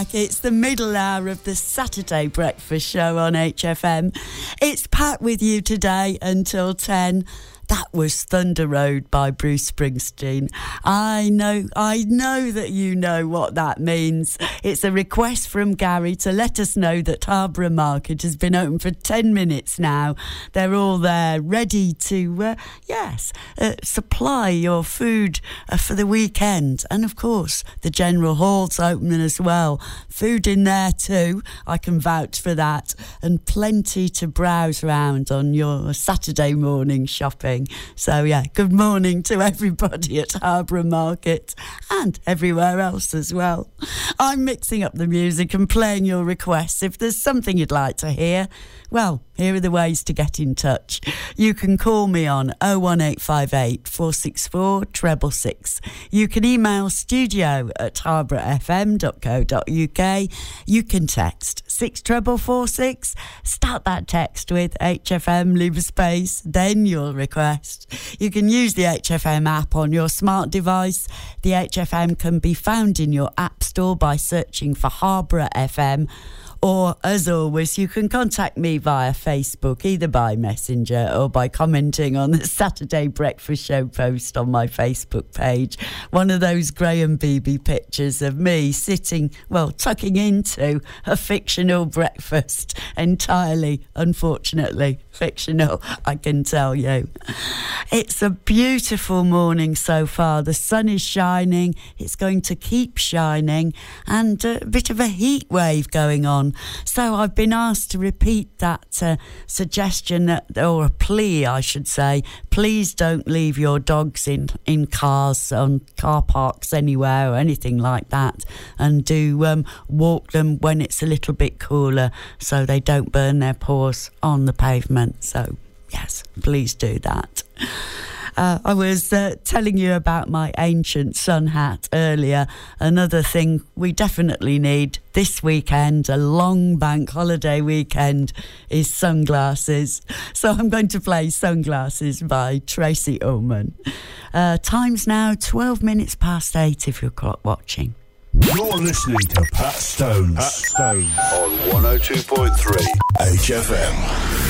It's the middle hour of the Saturday breakfast show on HFM. It's Pat with you today until 10. That was Thunder Road by Bruce Springsteen. I know that you know what that means. It's a request from Gary to let us know that Harborough Market has been open for 10 minutes now. They're all there ready to, supply your food for the weekend. And of course, the General Hall's open as well. Food in there too, I can vouch for that. And plenty to browse around on your Saturday morning shopping. So yeah, good morning to everybody at Harborough Market and everywhere else as well. I'm mixing up the music and playing your requests. If there's something you'd like to hear, well, here are the ways to get in touch. You can call me on 01858 464 666. You can email studio@harboroughfm.co.uk. You can text 64446. Start that text with HFM, leave a space, then your request. You can use the HFM app on your smart device. The HFM can be found in your app store by searching for Harborough FM. Or, as always, you can contact me via Facebook, either by Messenger or by commenting on the Saturday Breakfast Show post on my Facebook page. One of those Graham Beebe pictures of me sitting, tucking into a fictional breakfast. Entirely, unfortunately, fictional, I can tell you. It's a beautiful morning so far. The sun is shining. It's going to keep shining. And a bit of a heat wave going on. So I've been asked to repeat that suggestion, or a plea, I should say. Please don't leave your dogs in cars, on car parks, anywhere or anything like that. And do walk them when it's a little bit cooler so they don't burn their paws on the pavement. So, yes, please do that. I was telling you about my ancient sun hat earlier. Another thing we definitely need this weekend, a long bank holiday weekend, is sunglasses. So I'm going to play Sunglasses by Tracy Ullman. Time's now 12 minutes past 8 if you're clock watching. You're listening to Pat Stones. On 102.3 HFM.